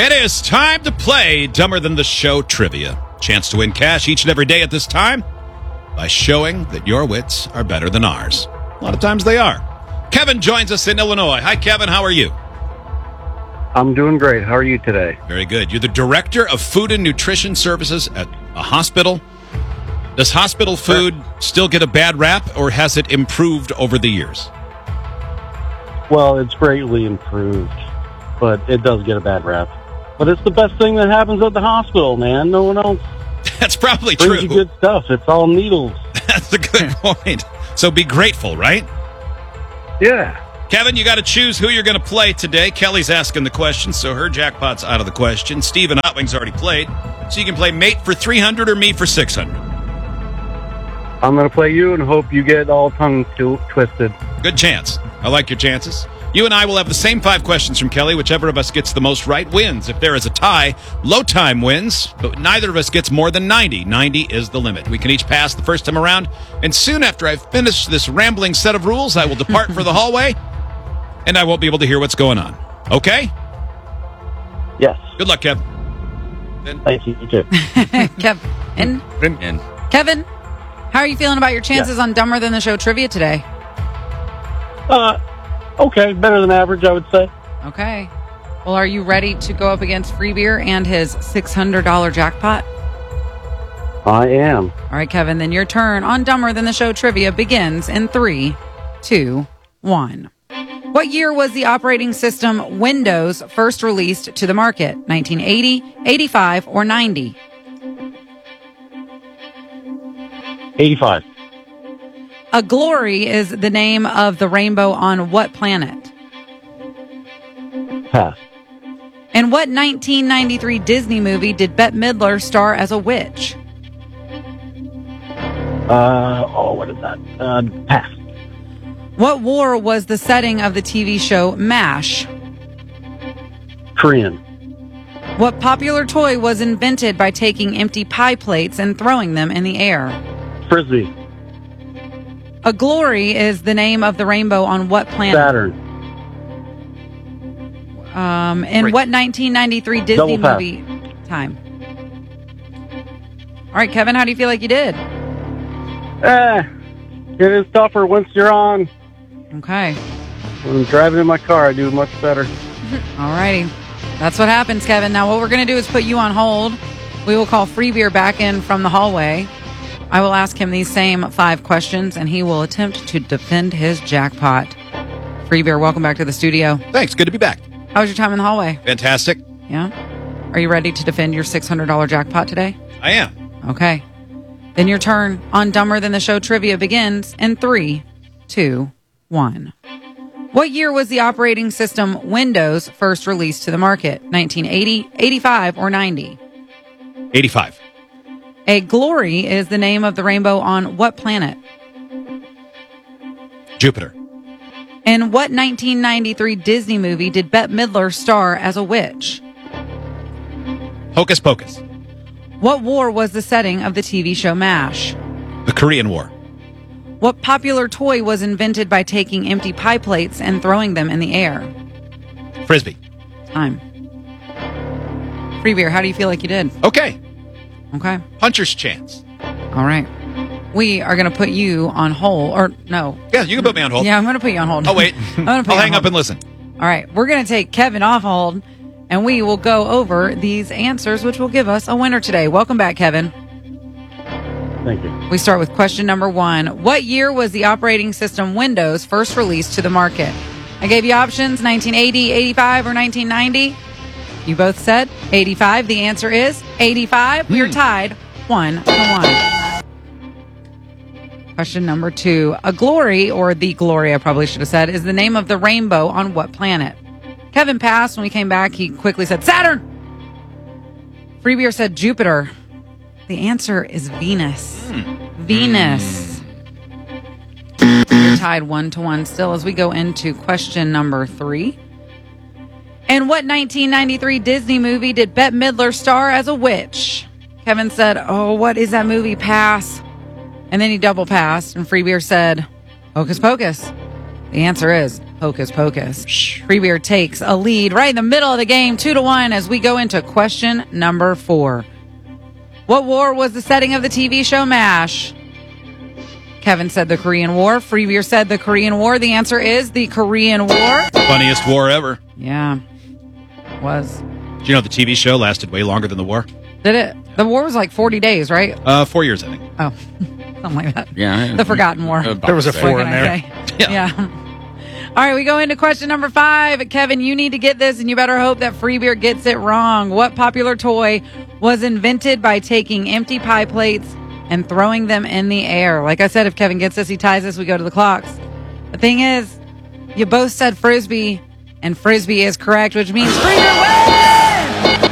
It is time to play Dumber Than the Show Trivia. Chance to win cash each and every day at this time by showing that your wits are better than ours. A lot of times they are. Kevin joins us in Illinois. Hi, Kevin. How are you? I'm doing great. How are you today? Very good. You're the Director of Food and Nutrition Services at a hospital. Does hospital food still get a bad rap, or has it improved over the years? Well, it's greatly improved, but it does get a bad rap. But it's the best thing that happens at the hospital, man. No one else That's probably brings true. you good stuff. It's all needles. That's a good point. So be grateful, right? Yeah. Kevin, you got to choose who you're going to play today. Kelly's asking the question, so her jackpot's out of the question. Steve and Hot Wings already played, so you can play mate for 300 or me for 600. I'm going to play you and hope you get all tongue twisted. Good chance. I like your chances. You and I will have the same 5 questions from Kelly. Whichever of us gets the most right wins. If there is a tie, low time wins, but neither of us gets more than 90. 90 is the limit. We can each pass the first time around, and soon after I've finished this rambling set of rules, I will depart for the hallway, and I won't be able to hear what's going on. Okay? Yes. Good luck, Kev. Thank you. You too. Kevin, how are you feeling about your chances on Dumber Than the Show trivia today? Okay. Better than average, I would say. Okay. Well, are you ready to go up against Free Beer and his $600 jackpot? I am. All right, Kevin, then your turn on Dumber Than the Show trivia begins in 3, 2, 1. What year was the operating system Windows first released to the market? 1980, 85, or 90? 85. A glory is the name of the rainbow on what planet? Pass. In what 1993 Disney movie did Bette Midler star as a witch? What is that? Pass. What war was the setting of the TV show MASH? Korean. What popular toy was invented by taking empty pie plates and throwing them in the air? Frisbee. A glory is the name of the rainbow on what planet? Saturn. In what 1993 Disney Double pass. movie? Time. All right, Kevin, how do you feel like you did? It is tougher once you're on. Okay. When I'm driving in my car, I do much better. All righty. That's what happens, Kevin. Now, what we're going to do is put you on hold. We will call Free Beer back in from the hallway. I will ask him these same 5 questions, and he will attempt to defend his jackpot. Free Beer, welcome back to the studio. Thanks. Good to be back. How was your time in the hallway? Fantastic. Yeah? Are you ready to defend your $600 jackpot today? I am. Okay. Then your turn on Dumber Than the Show trivia begins in 3, 2, 1. What year was the operating system Windows first released to the market? 1980, 85, or 90? 85. A glory is the name of the rainbow on what planet? Jupiter. In what 1993 Disney movie did Bette Midler star as a witch? Hocus Pocus. What war was the setting of the TV show MASH? The Korean War. What popular toy was invented by taking empty pie plates and throwing them in the air? Frisbee. Time. Free Beer, how do you feel like you did? Okay. Okay. Puncher's chance. All right. We are going to put you on hold. Or, no. Yeah, you can put me on hold. Yeah, I'm going to put you on hold. Oh, wait. I'm gonna put I'll you on hang up hold. and listen. All right. We're going to take Kevin off hold, and we will go over these answers, which will give us a winner today. Welcome back, Kevin. Thank you. We start with question number 1. What year was the operating system Windows first released to the market? I gave you options, 1980, 85, or 1990. You both said 85. The answer is 85. We are tied 1-1. Question number 2. A glory, or the glory I probably should have said, is the name of the rainbow on what planet? Kevin passed. When we came back, he quickly said Saturn. Free Beer said Jupiter. The answer is Venus. Venus. You're tied 1-1 still as we go into question number 3. In what 1993 Disney movie did Bette Midler star as a witch? Kevin said, oh, what is that movie? Pass. And then he double passed, and Free Beer said, Hocus Pocus. The answer is Hocus Pocus. Free Beer takes a lead right in the middle of the game, 2-1, as we go into question number 4. What war was the setting of the TV show MASH? Kevin said the Korean War. Free Beer said the Korean War. The answer is the Korean War. Funniest war ever. Yeah, was. Do you know the TV show lasted way longer than the war? Did it? The war was like 40 days, right? 4 years, I think. Oh, something like that. Yeah. The Forgotten War. There was a 4 in there. Yeah. All right, we go into question number 5. Kevin, you need to get this, and you better hope that Free Beer gets it wrong. What popular toy was invented by taking empty pie plates and throwing them in the air? Like I said, if Kevin gets this, he ties this, we go to the clocks. The thing is, you both said Frisbee, and Frisbee is correct, which means Free Beer wins!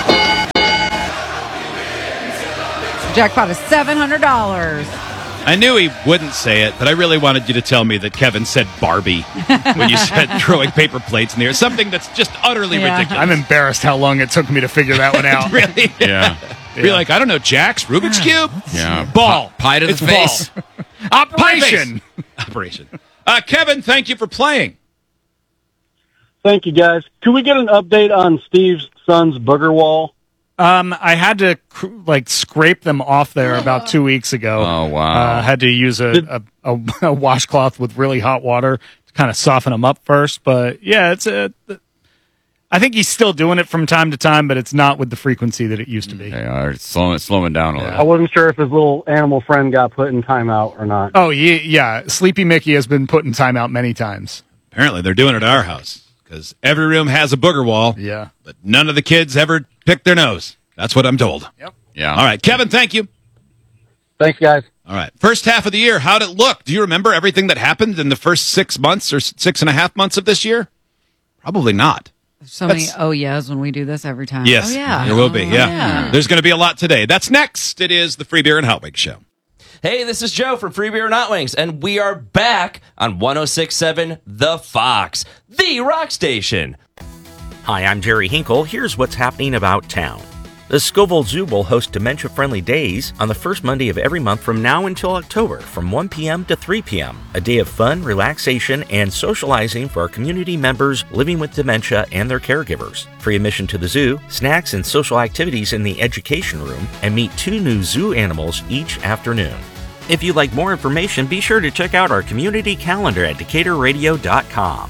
Jackpot is $700. I knew he wouldn't say it, but I really wanted you to tell me that Kevin said Barbie when you said throwing paper plates in the air. Something that's just utterly ridiculous. I'm embarrassed how long it took me to figure that one out. Really? Yeah. You're like, I don't know, Jack's Rubik's Cube? Yeah. Ball. Pie to the It's face. ball. Operation. Operation. Kevin, thank you for playing. Thank you, guys. Could we get an update on Steve's son's booger wall? I had to scrape them off there about 2 weeks ago. Oh, wow. Had to use a washcloth with really hot water to kind of soften them up first. But yeah, I think he's still doing it from time to time, but it's not with the frequency that it used to be. They are slowing down a little. I wasn't sure if his little animal friend got put in timeout or not. Oh, yeah. Sleepy Mickey has been put in timeout many times. Apparently, they're doing it at our house because every room has a booger wall. Yeah. But none of the kids ever picked their nose. That's what I'm told. Yep. Yeah. All right, Kevin, thank you. Thanks, guys. All right. First half of the year, how'd it look? Do you remember everything that happened in the first 6 months or 6.5 months of this year? Probably not. So many oh yeahs when we do this every time. Yes. Oh, yeah. There will be. Yeah. yeah. There's going to be a lot today. That's next. It is the Free Beer and Hot Wings Show. Hey, this is Joe from Free Beer and Hot Wings, and we are back on 106.7 The Fox, the rock station. Hi, I'm Jerry Hinkle. Here's what's happening about town. The Scoville Zoo will host dementia-friendly days on the first Monday of every month from now until October from 1 p.m. to 3 p.m. A day of fun, relaxation, and socializing for our community members living with dementia and their caregivers. Free admission to the zoo, snacks and social activities in the education room, and meet 2 new zoo animals each afternoon. If you'd like more information, be sure to check out our community calendar at DecaturRadio.com.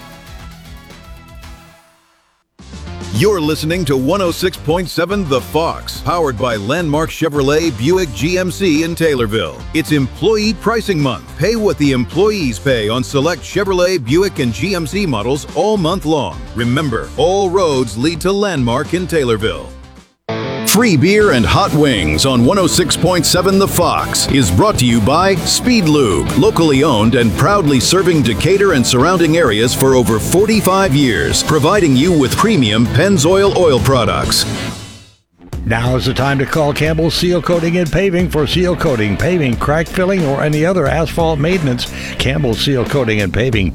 You're listening to 106.7 The Fox, powered by Landmark Chevrolet Buick GMC in Taylorville. It's Employee Pricing Month. Pay what the employees pay on select Chevrolet, Buick, and GMC models all month long. Remember, all roads lead to Landmark in Taylorville. Free Beer and Hot Wings on 106.7 The Fox is brought to you by Speed Lube, locally owned and proudly serving Decatur and surrounding areas for over 45 years, providing you with premium Pennzoil oil products. Now is the time to call Campbell Seal Coating and Paving for seal coating, paving, crack filling, or any other asphalt maintenance. Campbell Seal Coating and Paving,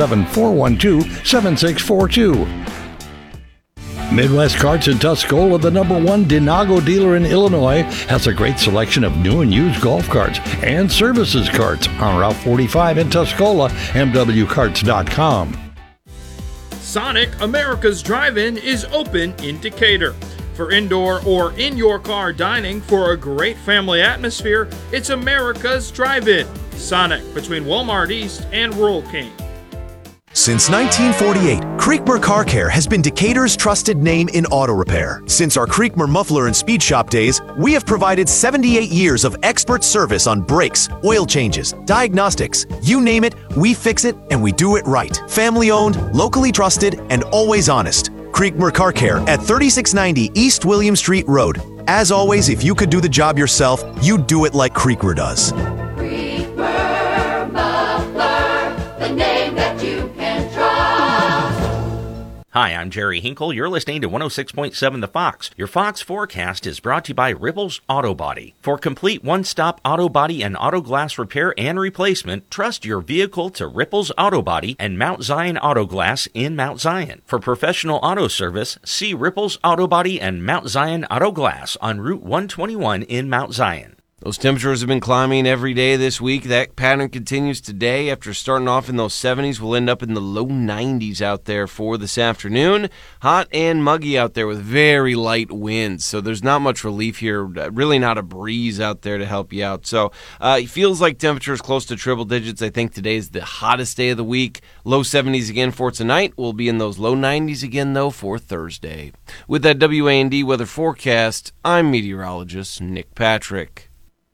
217-412-7642. Midwest Carts in Tuscola, the #1 Denago dealer in Illinois, has a great selection of new and used golf carts and services carts on Route 45 in Tuscola, MWCarts.com. Sonic America's Drive-In is open in Decatur. For indoor or in-your-car dining for a great family atmosphere, it's America's Drive-In. Sonic, between Walmart East and Rural King. Since 1948, Creekmer Car Care has been Decatur's trusted name in auto repair. Since our Creekmer Muffler and Speed Shop days, we have provided 78 years of expert service on brakes, oil changes, diagnostics. You name it, we fix it, and we do it right. Family owned, locally trusted, and always honest. Creekmer Car Care at 3690 East William Street Road. As always, if you could do the job yourself, you'd do it like Creekmer does. Creekmer Muffler, the name that you can trust. Hi, I'm Jerry Hinkle. You're listening to 106.7 The Fox. Your Fox forecast is brought to you by Ripples Auto Body. For complete one-stop auto body and auto glass repair and replacement, trust your vehicle to Ripples Auto Body and Mount Zion Auto Glass in Mount Zion. For professional auto service, see Ripples Auto Body and Mount Zion Auto Glass on Route 121 in Mount Zion. Those temperatures have been climbing every day this week. That pattern continues today. After starting off in those 70s, we'll end up in the low 90s out there for this afternoon. Hot and muggy out there with very light winds. So there's not much relief here. Really not a breeze out there to help you out. So it feels like temperatures close to triple digits. I think today's the hottest day of the week. Low 70s again for tonight. We'll be in those low 90s again, though, for Thursday. With that WAND weather forecast, I'm meteorologist Nick Patrick.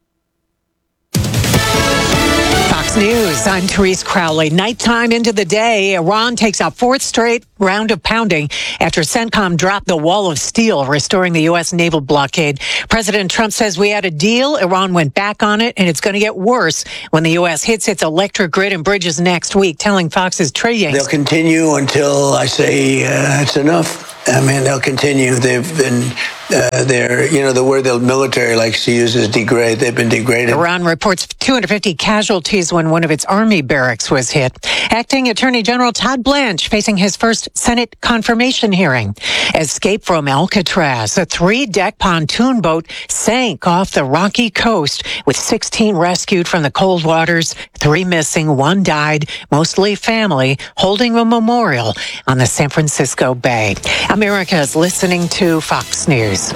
Fox News, I'm Therese Crowley. Nighttime into the day, Iran takes a fourth straight round of pounding after CENTCOM dropped the wall of steel, restoring the U.S. naval blockade. President Trump says we had a deal. Iran went back on it, and it's going to get worse when the U.S. hits its electric grid and bridges next week, telling Fox's Trey Yanks. They'll continue until I say it's enough. I mean, they'll continue. They've been, the word the military likes to use is degrade. They've been degraded. Iran reports 250 casualties when one of its army barracks was hit. Acting Attorney General Todd Blanche facing his first Senate confirmation hearing. Escape from Alcatraz. A 3-deck pontoon boat sank off the rocky coast with 16 rescued from the cold waters, 3 missing, 1 died, mostly family, holding a memorial on the San Francisco Bay. America is listening to Fox News.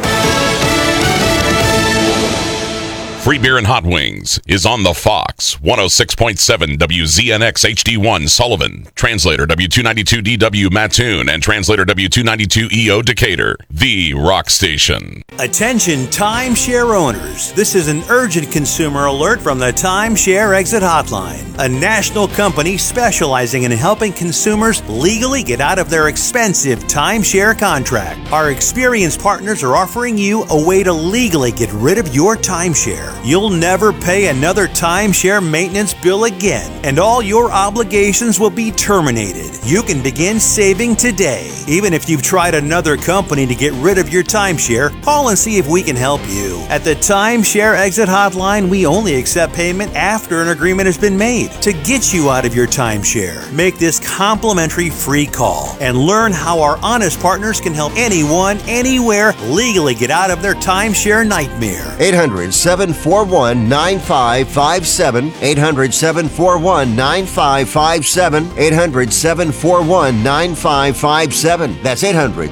Free Beer and Hot Wings is on the Fox 106.7 WZNX HD1 Sullivan, translator W292DW Mattoon, and translator W292EO Decatur, the rock station. Attention timeshare owners. This is an urgent consumer alert from the Timeshare Exit Hotline, a national company specializing in helping consumers legally get out of their expensive timeshare contract. Our experienced partners are offering you a way to legally get rid of your timeshare. You'll never pay another timeshare maintenance bill again, and all your obligations will be terminated. You can begin saving today. Even if you've tried another company to get rid of your timeshare, call and see if we can help you. At the Timeshare Exit Hotline, we only accept payment after an agreement has been made to get you out of your timeshare. Make this complimentary free call and learn how our honest partners can help anyone, anywhere, legally get out of their timeshare nightmare. 800-741-9557. 800-741-9557. 800-741-9557. That's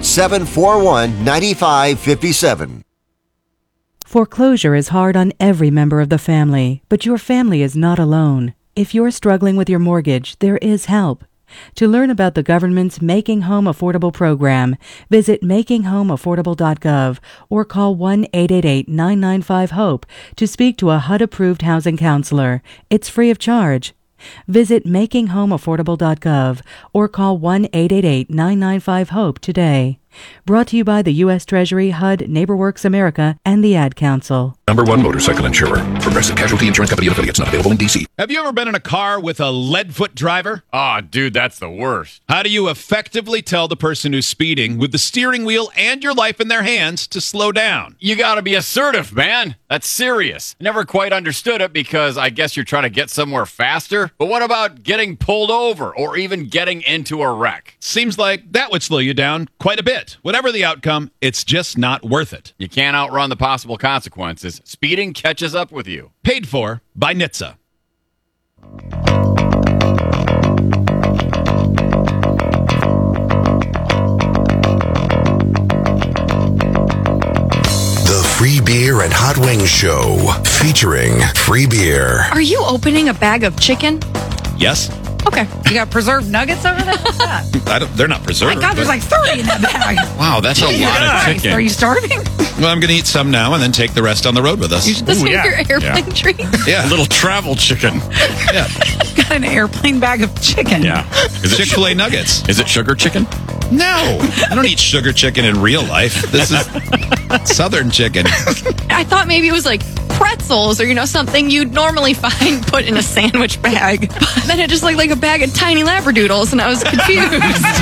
800-741-9557. Foreclosure is hard on every member of the family, but your family is not alone. If you're struggling with your mortgage, there is help. To learn about the government's Making Home Affordable program, visit makinghomeaffordable.gov or call 1-888-995-HOPE to speak to a HUD-approved housing counselor. It's free of charge. Visit makinghomeaffordable.gov or call 1-888-995-HOPE today. Brought to you by the U.S. Treasury, HUD, NeighborWorks America, and the Ad Council. #1 motorcycle insurer. Progressive Casualty Insurance Company and affiliates, not available in D.C. Have you ever been in a car with a lead-foot driver? Oh, dude, that's the worst. How do you effectively tell the person who's speeding with the steering wheel and your life in their hands to slow down? You gotta be assertive, man. That's serious. Never quite understood it because I guess you're trying to get somewhere faster. But what about getting pulled over or even getting into a wreck? Seems like that would slow you down quite a bit. Whatever the outcome, it's just not worth it. You can't outrun the possible consequences. Speeding catches up with you. Paid for by NHTSA. The Free Beer and Hot Wings Show, featuring free beer. Are you opening a bag of chicken? Yes. Okay. You got preserved nuggets over there? What's that? They're not preserved. My God, there's like 30 in that bag. Wow, that's a lot of chicken. Are you starving? Well, I'm going to eat some now and then take the rest on the road with us. This is your airplane treat? Yeah. A little travel chicken. Yeah. Got an airplane bag of chicken. Yeah. Is it Chick-fil-A nuggets? Is it sugar chicken? No. I don't eat sugar chicken in real life. This is Southern chicken. I thought maybe it was like pretzels or, something you'd normally find put in a sandwich bag. But then it just looked like a bag of tiny Labradoodles, and I was confused.